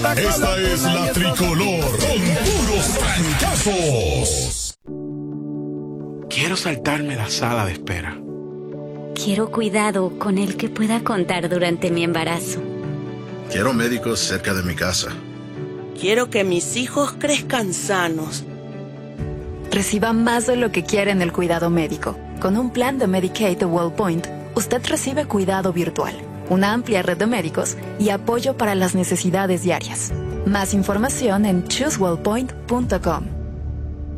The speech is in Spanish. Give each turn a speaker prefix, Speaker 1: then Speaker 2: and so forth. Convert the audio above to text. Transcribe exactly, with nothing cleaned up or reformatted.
Speaker 1: Esta es la tricolor con puros trancazos.
Speaker 2: Quiero saltarme la sala de espera.
Speaker 3: Quiero cuidado con el que pueda contar durante mi embarazo.
Speaker 4: Quiero médicos cerca de mi casa.
Speaker 5: Quiero que mis hijos crezcan sanos.
Speaker 6: Reciba más de lo que quiere en el cuidado médico. Con un plan de Medicaid de WellPoint, usted recibe cuidado virtual, una amplia red de médicos y apoyo para las necesidades diarias. Más información en choose wellpoint punto com.